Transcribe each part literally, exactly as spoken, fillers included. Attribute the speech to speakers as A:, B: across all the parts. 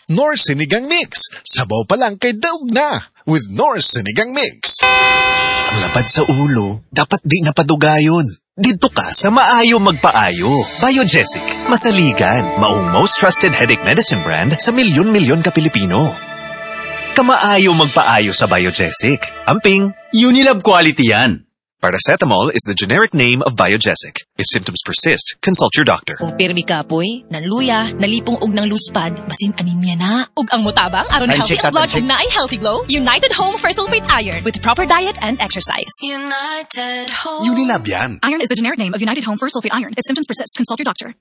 A: Knorr Sinigang Mix. Sabaw pa lang kay daog na with Knorr Sinigang Mix.
B: Ang lapad sa ulo, dapat di napadugayon. Dito ka sa maayo magpaayo. Biogesic, masaligan, maong most trusted headache medicine brand sa milyon-milyon ka Pilipino. Kamaayo magpaayo sa Biogesic. Amping,
C: Unilab quality yan.
B: Paracetamol is the generic name of Biogesic. If symptoms persist, consult your doctor.
D: Kung pirmi kapoy, nanluya, nalipong og ng luspad, basin anemia na. Ug ang mutabang, aron healthy ang blood ug na ay healthy glow, United Home for Sulfate Iron with proper diet and exercise.
E: United Home.
B: Unilab yan.
D: Iron is the generic name of United Home for Sulfate Iron. If symptoms persist, consult your doctor.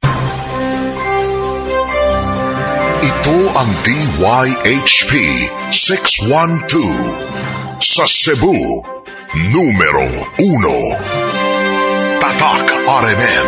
F: Ito ang D Y H P six one two sa Cebu. Numero uno. Tatak R M N.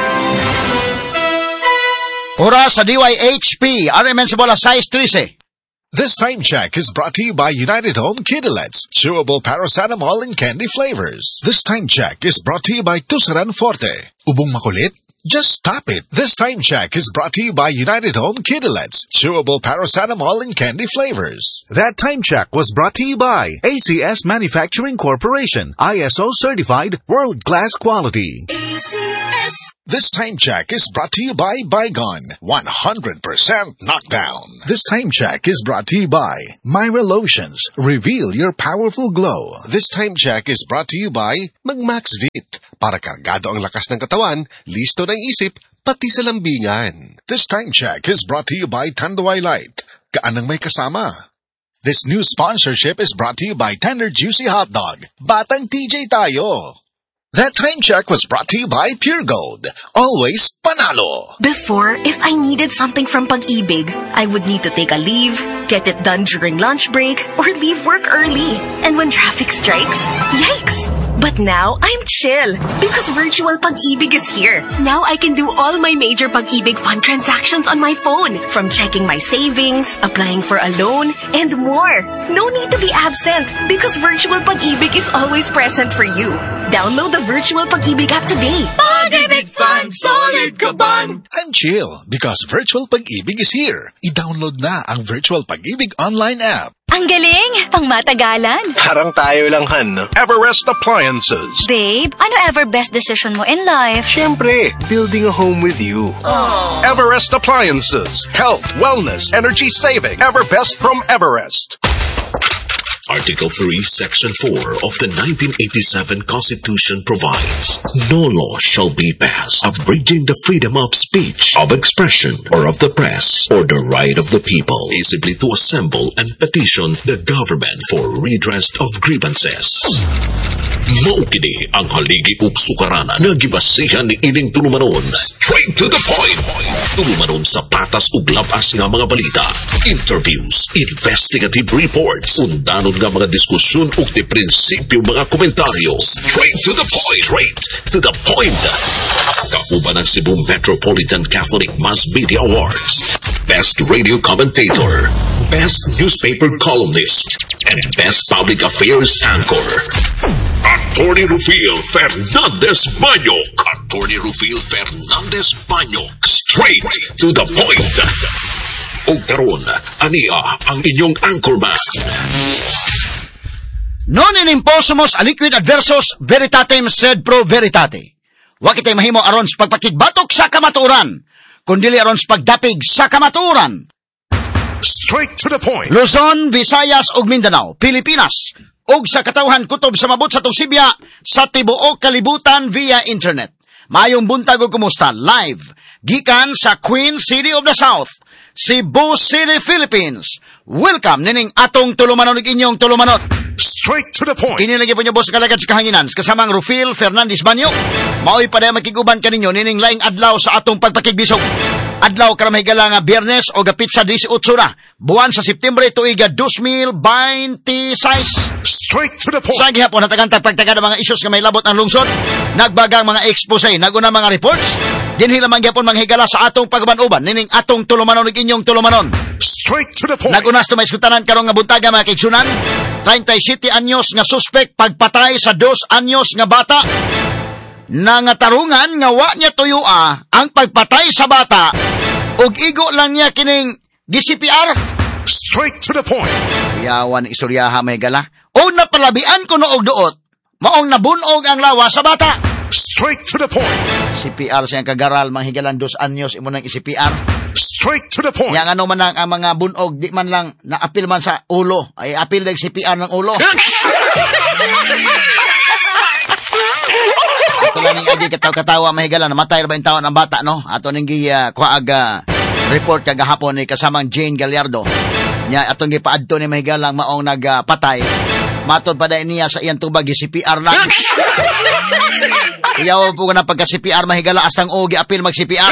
G: Oras sa D Y H P, R M N sa bola size thirteen.
A: This time check is brought to you by United Home Kidulets, chewable paracetamol in candy flavors. This time check is brought to you by Tusaran Forte. Ubong makulit? Just stop it. This time check is brought to you by United Home Kidulets, chewable paracetamol in candy flavors.
H: That time check was brought to you by A C S Manufacturing Corporation, I S O certified, world-class quality.
E: A C S.
A: This time check is brought to you by Bygone, one hundred percent knockdown. This time check is brought to you by Myra Lotions, reveal your powerful glow. This time check is brought to you by Magmaxvit, para kargado ang lakas ng katawan, listo ng isip, pati sa lambingan. This time check is brought to you by Tanduay Light, kaanang may kasama. This new sponsorship is brought to you by Tender Juicy Hot Dog, Batang T J tayo. That time check was brought to you by Pure Gold, always panalo.
I: Before, if I needed something from Pag-ibig, I would need to take a leave, get it done during lunch break, or leave work early. And when traffic strikes, yikes! But now, I'm chill because Virtual Pag-ibig is here. Now I can do all my major Pag-ibig fund transactions on my phone, from checking my savings, applying for a loan, and more. No need to be absent because Virtual Pag-ibig is always present for you. Download the Virtual Pag-ibig app today.
E: Pag-ibig Fund, solid kaban.
A: I'm chill because Virtual Pag-ibig is here. I-download na ang Virtual Pag-ibig online app.
J: Ang galing! Pang matagalan.
K: Parang tayo lang, Han, no? Everest Appliances.
J: Babe, ano ever best decision mo in life?
K: Siyempre, building a home with you.
J: Aww.
K: Everest Appliances. Health, wellness, energy saving. Everbest from Everest.
L: Article three, Section four of the nineteen eighty-seven Constitution provides, no law shall be passed abridging the freedom of speech, of expression, or of the press, or the right of the people peaceably to assemble and petition the government for redress of grievances. Maukini ang haligi ug sukaranan nga gibasihan ni ining tulumanon. Straight to the point. Tulumanon sa patas ug labas nga mga balita, interviews, investigative reports, undanon nga mga diskusyon ug di prinsipyo mga komentaryo. Straight to the point. Straight to the point. Kauban ang Cebu Metropolitan Catholic Mass Media Awards. Best Radio Commentator, Best Newspaper Columnist, and Best Public Affairs Anchor. Attorney Rufil Fernandez Banyok. Attorney Rufil Fernandez Banyok. Straight to the point. O karon, ania ang inyong anchorman.
G: Non in imposumus aliquid adversus veritatem sed pro veritate. Wa kitay mahimo aron sa pagpakigbatok sa kamatuoran, kundili aron sa pagdapig sa kamatuoran.
F: Straight to the point.
G: Luzon, Visayas ug Mindanao, Pilipinas, ug sa katawhan kutob sa mabot sa Tusibya sa tibuok kalibutan via internet. Mayong buntag ug kumusta live gikan sa Queen City of the South, Cebu City, Philippines. Welcome nining atong tulumanon ug inyong tulumanon.
F: Straight to the point.
G: Inilagay po niyo boss kalagad sa kahanginan kasamang Rufil Fernandez Banyok. Maoy pa na makiguban kaninyo nining laing adlaw sa atong pagpakigbisog. Adlaw karamay gala nga Biyernes o gapit sa eighteen na buwan sa September tuiga twenty twenty-six.
F: Straight to the point.
G: Sa gihapon natagantag pagtagad ang mga issues nga may labot ang lungsod, nagbagang mga expose, naguna mga reports, dinhi lamang gihapon mga higala sa atong pagban-uban nining atong tulumanon ug inyong tulumanon.
F: Straight to the point.
G: Nagunas to may iskutanan karong nga buntaga mga kaigsunan, thirty-seven anyos nga suspect pagpatay sa dos anyos nga bata. Nangatarungan nga wa niya tuyua ang pagpatay sa bata ug igo lang niya kining G-C P R?
F: Straight to the point.
G: Yawan istoryaha may gala. O napalabian ko noog doot, maong nabunog ang lawa sa bata.
F: Straight to the point.
G: C P R siyang kagaral, mga higalan dos anyos, imo ng I C P R.
F: Straight to the point.
G: Yang ano man ang, ang mga bunog, di man lang naapil man sa ulo. Ay apil ng C P R ng ulo. Ito lang yung agi katawa-katawa, mahigalan, namatay na ba yung taon ng bata, no? Ato nang uh, kuag uh, report kagahapon ni kasamang Jane Gallardo. Nya atong gipaadto ni mahigalang maong nagpatay. Uh, Matod pa dahil niya sa iyang tubag, C P R lang. Iyaw po ka na pagka-C P R, mahigala, astang ogi apil mag-C P R.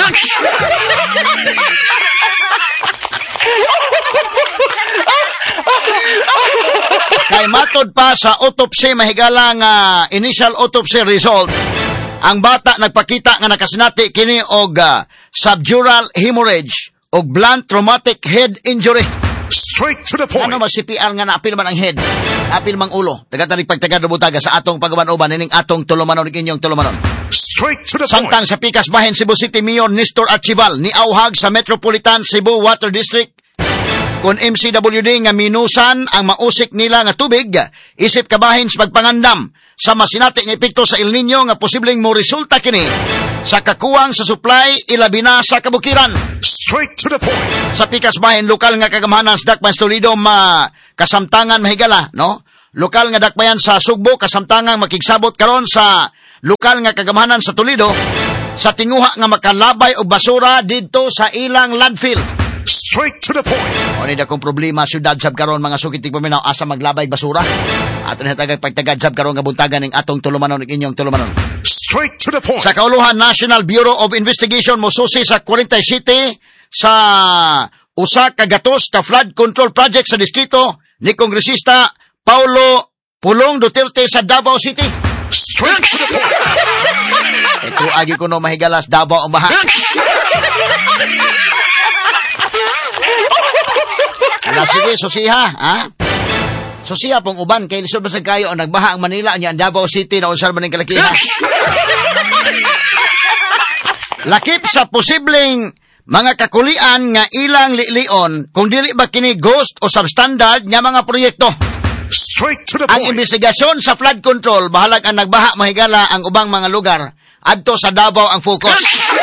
G: Kay matod pa sa autopsy, mahigala nga initial autopsy result, ang bata nagpakita nga nakasinati kini og uh, subdural hemorrhage og blunt traumatic head injury.
F: Straight to the point.
G: Ano mas C P R nga naapil man ang head, naapil mang ulo. Tagatanig pagtagad butaga sa atong pagaban-uban nining atong tulumanon ning inyong tulumanon.
F: Straight to the
G: Samtang
F: point.
G: sa Pikas Bahin, Cebu City Mayor Nestor Archival ni auhag sa Metropolitan Cebu Water District kun M C W D nga minusan ang mausik nila nga tubig isip kabahin sa pagpangandam sa masinati nga epekto sa El Nino nga posibleng mo resulta kini sa kakuwang sa supply ilabi na sa kabukiran.
F: Straight to the point.
G: Sa Pikas Bahin, lokal nga kagamhanan sa Dakbayan sa Toledo, ma kasamtangan mahigala, no? Lokal nga dakbayan sa Sugbo, kasamtangan makigsabot karon sa lokal nga kagamhanan sa Toledo sa tinguha nga makalabay og basura didto sa ilang landfill.
F: Straight to the point.
G: O nida kong problema syudad sab karon mga sukitig paminaw asa maglabay basura. Ato na tagag pagtagad sab karon nga buntagan ning atong tulumanon ning inyong tulumanon.
F: Straight to the point.
G: Sa kauluhan, National Bureau of Investigation mosusi sa forty-seven sa usa ka gatos ka flood control project sa distrito ni Kongresista Paulo Pulong Duterte sa Davao City.
F: Straight to the point.
G: Ito agi ko no mahigalas Davao ang baha. Ala sige, susiha, ha? Susiha pong uban, kay lisod basag kayo ang nagbaha ang Manila, niya ang Davao City na unsar man ning kalakiha. Lakip sa posibleng mga kakulian nga ilang liilion kung dili ba kini ghost o substandard nga mga proyekto.
F: Straight to the
G: Ang
F: point.
G: investigasyon sa flood control, bahalag ang nagbaha mahigala ang ubang mga lugar. Adto sa Davao ang focus.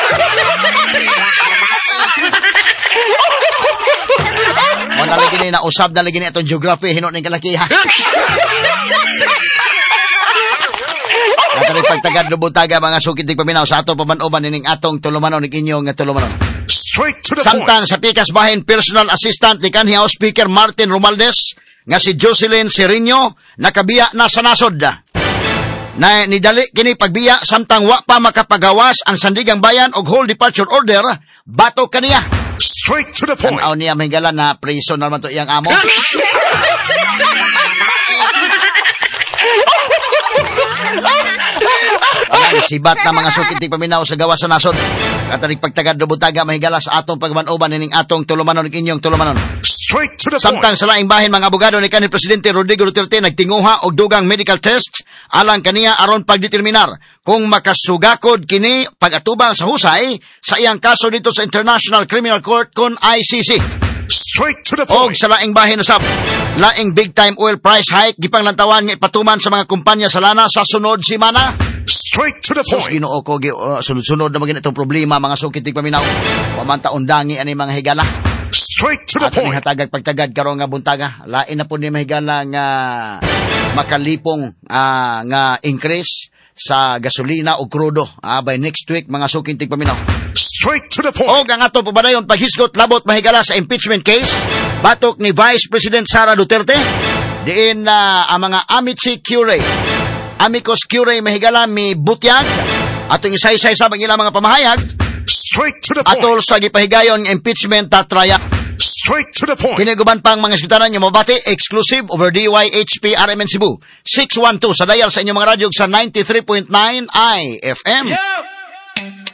G: O nalagi ni na usab nalagi ni atong geography hinot ning kalakiha. Atong pagtagad lubutaga mga sukitig paminaw sa ato paman-uban ning atong tulumanon ning inyong nga tulumanon.
F: Straight to the
G: Samtang
F: point.
G: sa Pikas Bahin, personal assistant ni kanhi House Speaker Martin Romualdez nga si Jocelyn Serino nakabiya na sa nasod. Na nidali kini pagbiya samtang wa pa makapagawas ang Sandigang Bayan og whole departure order bato kaniya.
F: Straight to the point.
G: Tanaw niya mahigala na prison naman to iyang amo. Ang sibat na mga sukitig paminaw sa gawa sa nasod. Katanig pagtagad lubutaga mahigala sa atong pagmanuban ning atong tulumanon ning inyong tulumanon.
F: Straight to the
G: Samtang
F: point.
G: sa laing bahin mga abogado ni kanhi Presidente Rodrigo Duterte nagtinguha og dugang medical test alang kaniya aron pagdeterminar kung makasugakod kini pagatubang sa husay sa iyang kaso dito sa International Criminal Court kon I C C.
F: Straight to the
G: Og
F: point.
G: sa laing bahin na sab, laing big time oil price hike gipanglantawan nga ipatuman sa mga kumpanya sa lana sa sunod simana.
F: Straight to the
G: Sus
F: point.
G: Ginoo ko gi- uh, sunod-sunod na magin itong problema mga sukitig paminaw. Wa man ta undangi ani mga higala.
F: Straight to the
G: Ato ni
F: point.
G: hatagag pagtagad karon nga buntaga. Lain na po ni mahigala nga makalipong ah, nga increase sa gasolina o krudo ah, by next week mga sukitig paminaw.
F: Straight to the
G: O
F: point.
G: ang ato pabadayon paghisgot labot mahigala sa impeachment case batok ni Vice President Sara Duterte diin na uh, ang mga amici curiae amicus curiae mahigala mi butyag atong isay-isay sa ilang mga pamahayag
F: Straight to the point.
G: atol sa gipahigayon nga impeachment tatraya.
F: Straight to the point.
G: Kiniguban pang mga sitaran nga mabati exclusive over D Y H P R M N Cebu six one two sa dial sa inyong mga radyo sa ninety-three point nine I F M.
E: Yeah!